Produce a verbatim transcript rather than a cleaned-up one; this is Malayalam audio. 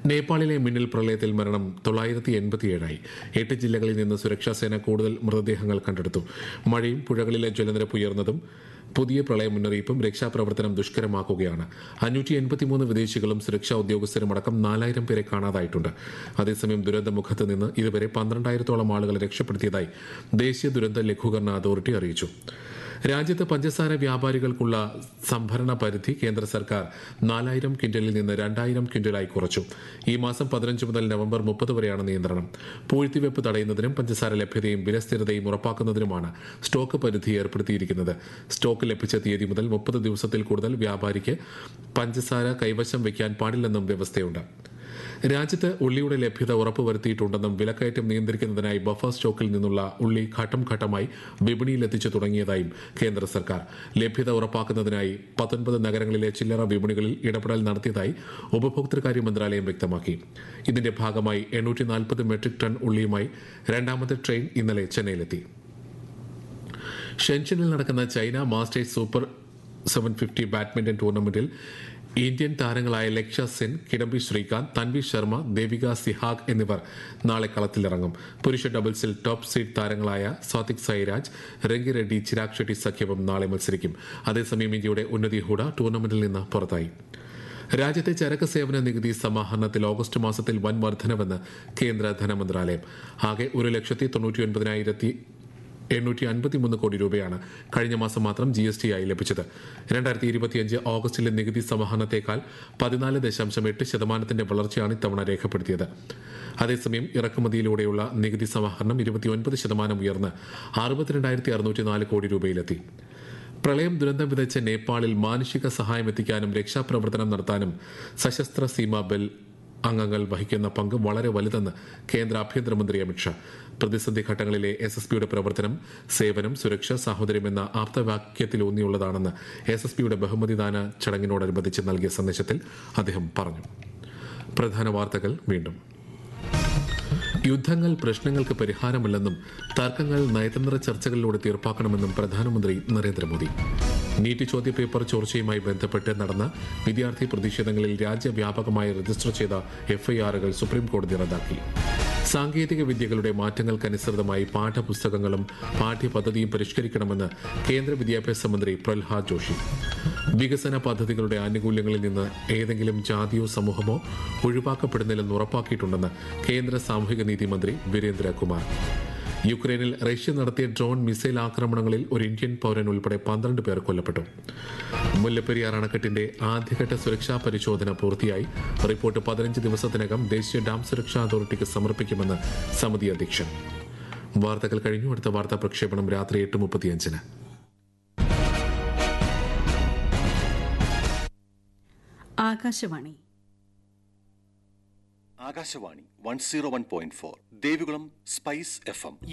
നേപ്പാളിലെ മിന്നൽ പ്രളയത്തിൽ മരണം തൊള്ളായിരത്തി എൺപത്തിയേഴായി. എട്ട് ജില്ലകളിൽ നിന്ന് സുരക്ഷാസേന കൂടുതൽ മൃതദേഹങ്ങൾ കണ്ടെടുത്തു. മഴയും പുഴകളിലെ ജലനിരപ്പ് ഉയർന്നതും പുതിയ പ്രളയ മുന്നറിയിപ്പും രക്ഷാപ്രവർത്തനം ദുഷ്കരമാക്കുകയാണ്. അഞ്ഞൂറ്റി എൺപത്തിമൂന്ന് വിദേശികളും സുരക്ഷാ ഉദ്യോഗസ്ഥരുമടക്കം നാലായിരം പേരെ കാണാതായിട്ടുണ്ട്. അതേസമയം ദുരന്തമുഖത്ത് നിന്ന് ഇതുവരെ പന്ത്രണ്ടായിരത്തോളം ആളുകളെ രക്ഷപ്പെടുത്തിയതായി ദേശീയ ദുരന്ത ലഘൂകരണ അതോറിറ്റി അറിയിച്ചു. രാജ്യത്ത് പഞ്ചസാര വ്യാപാരികൾക്കുള്ള സംഭരണ പരിധി കേന്ദ്ര സർക്കാർ നാലായിരം ക്വിന്റലിൽ നിന്ന് രണ്ടായിരം ക്വിന്റലായി കുറച്ചു. ഈ മാസം പതിനഞ്ച് മുതൽ നവംബർ മുപ്പത് വരെയാണ് നിയന്ത്രണം. പൂഴ്ത്തിവെപ്പ് തടയുന്നതിനും പഞ്ചസാര ലഭ്യതയും വിലസ്ഥിരതയും ഉറപ്പാക്കുന്നതിനുമാണ് സ്റ്റോക്ക് പരിധി ഏർപ്പെടുത്തിയിരിക്കുന്നത്. സ്റ്റോക്ക് ലഭിച്ച തീയതി മുതൽ മുപ്പത് ദിവസത്തിൽ കൂടുതൽ വ്യാപാരിക്ക് പഞ്ചസാര കൈവശം വയ്ക്കാൻ പാടില്ലെന്നും വ്യവസ്ഥയുണ്ട്. രാജ്യത്ത് ഉള്ളിയുടെ ലഭ്യത ഉറപ്പുവരുത്തിയിട്ടുണ്ടെന്നും വിലക്കയറ്റം നിയന്ത്രിക്കുന്നതിനായി ബഫർ സ്റ്റോക്കിൽ നിന്നുള്ള ഉള്ളി ഘട്ടം ഘട്ടമായി വിപണിയിലെത്തിച്ചു തുടങ്ങിയതായും കേന്ദ്ര സർക്കാർ. ലഭ്യത ഉറപ്പാക്കുന്നതിനായി പത്തൊൻപത് നഗരങ്ങളിലെ ചില്ലറ വിപണികളിൽ ഇടപെടൽ നടത്തിയതായി ഉപഭോക്തൃകാര്യ മന്ത്രാലയം വ്യക്തമാക്കി. ഇതിന്റെ ഭാഗമായി എണ്ണൂറ്റി നാൽപ്പത് മെട്രിക് ടൺ ഉള്ളിയുമായി രണ്ടാമത്തെ ട്രെയിൻ ഇന്നലെ ചെന്നൈയിലെത്തി. ഷെൻഷനിൽ നടക്കുന്ന China masters super seven fifty badminton ടൂർണമെന്റിൽ ഇന്ത്യൻ താരങ്ങളായ ലക്ഷ്യ സെൻ, കിഡംബി ശ്രീകാന്ത്, തൻവി ശർമ്മ, ദേവിക സിഹാഗ് എന്നിവർ നാളെ കളത്തിലിറങ്ങും. പുരുഷ ഡബിൾസിൽ ടോപ്പ് സീഡ് താരങ്ങളായ സാത്വിക് സായിരാജ്, രംഗി റെഡ്ഡി, ചിരാഗ് ഷെട്ടി സഖ്യവും നാളെ മത്സരിക്കും. അതേസമയം ഇന്ത്യയുടെ ഉന്നതി ഹൂഡ ടൂർണമെന്റിൽ നിന്ന് പുറത്തായി. രാജ്യത്തെ ചരക്ക് സേവന നികുതി സമാഹരണത്തിൽ ഓഗസ്റ്റ് മാസത്തിൽ വൻ വർധനവെന്ന് കേന്ദ്ര ധനമന്ത്രാലയം. ആകെ ഒരു ലക്ഷത്തി തൊണ്ണൂറ്റി ഒൻപതിനായിരത്തി എണ്ണൂറ്റി അൻപത്തിമൂന്ന് കോടി രൂപയാണ് കഴിഞ്ഞ മാസം മാത്രം ജി എസ് ടി ആയി ലഭിച്ചത്. രണ്ടായിരത്തി ഇരുപത്തിയഞ്ച് ഓഗസ്റ്റിലെ നികുതി സമാഹരണത്തേക്കാൾ പതിനാല് ദശാംശം എട്ട് ശതമാനത്തിന്റെ വളർച്ചയാണ് ഇത്തവണ രേഖപ്പെടുത്തിയത്. അതേസമയം ഇറക്കുമതിയിലൂടെയുള്ള നികുതി സമാഹരണം ഇരുപത്തിയൊൻപത് ശതമാനം ഉയർന്ന് അറുപത്തിരണ്ടായിരത്തി അറുന്നൂറ്റി നാല് കോടി രൂപയിലെത്തി. പ്രളയം ദുരന്തം വിതച്ച നേപ്പാളിൽ മാനുഷിക സഹായം എത്തിക്കാനും രക്ഷാപ്രവർത്തനം നടത്താനും സശസ്ത്ര സീമാ ബെൽ അംഗങ്ങൾ വഹിക്കുന്ന പങ്ക് വളരെ വലുതെന്ന് കേന്ദ്ര ആഭ്യന്തരമന്ത്രി അമിത്ഷാ. പ്രതിസന്ധി ഘട്ടങ്ങളിലെ എസ് എസ് പിയുടെ പ്രവർത്തനം സേവനം, സുരക്ഷ, സാഹോദര്യം എന്ന ആപ്തവാക്യത്തിലൂന്നിയുള്ളതാണെന്ന് എസ് എസ് പിയുടെ ബഹുമതിദാന ചടങ്ങിനോടനുബന്ധിച്ച് നൽകിയ സന്ദേശത്തിൽ അദ്ദേഹം പറഞ്ഞു. പ്രധാന വാർത്തകൾ വീണ്ടും. യുദ്ധങ്ങൾ പ്രശ്നങ്ങൾക്ക് പരിഹാരമല്ലെന്നും തർക്കങ്ങൾ നയതന്ത്ര ചർച്ചകളിലൂടെ തീർപ്പാക്കണമെന്നും പ്രധാനമന്ത്രി നരേന്ദ്രമോദി. നീറ്റ് ചോദ്യപേപ്പർ ചോർച്ചയുമായി ബന്ധപ്പെട്ട് നടന്ന വിദ്യാർത്ഥി പ്രതിഷേധങ്ങളിൽ രാജ്യവ്യാപകമായി രജിസ്റ്റർ ചെയ്ത എഫ്ഐആറുകൾ സുപ്രീംകോടതി റദ്ദാക്കി. സാങ്കേതിക വിദ്യകളുടെ മാറ്റങ്ങൾക്കനുസൃതമായി പാഠപുസ്തകങ്ങളും പാഠ്യപദ്ധതിയും പരിഷ്കരിക്കണമെന്ന് കേന്ദ്ര വിദ്യാഭ്യാസ മന്ത്രി പ്രഹ്ലാദ് ജോഷി. വികസന പദ്ധതികളുടെ ആനുകൂല്യങ്ങളിൽ നിന്ന് ഏതെങ്കിലും ജാതിയോ സമൂഹമോ ഒഴിവാക്കപ്പെടുന്നില്ലെന്ന് ഉറപ്പാക്കിയിട്ടുണ്ടെന്ന് കേന്ദ്ര സാമൂഹികനീതി മന്ത്രി വീരേന്ദ്രകുമാർ. യുക്രൈനിൽ റഷ്യ നടത്തിയ ഡ്രോൺ മിസൈൽ ആക്രമണങ്ങളിൽ ഒരു ഇന്ത്യൻ പൌരൻ ഉൾപ്പെടെ പന്ത്രണ്ട് പേർ കൊല്ലപ്പെട്ടു. മുല്ലപ്പെരിയാർ അണക്കെട്ടിന്റെ ആദ്യഘട്ട സുരക്ഷാ പരിശോധന പൂർത്തിയായി. റിപ്പോർട്ട് പതിനഞ്ച് ദിവസത്തിനകം ദേശീയ ഡാം സുരക്ഷാ അതോറിറ്റിക്ക് സമർപ്പിക്കുമെന്ന് സമിതി അധ്യക്ഷൻ. വാർത്തകൾ കഴിഞ്ഞു. അടുത്ത വാർത്താ പ്രക്ഷേപണം രാത്രി എട്ട് മുപ്പത്തിയഞ്ചിന്. Akashvani Akashvani one zero one point four Devikulam spice F M.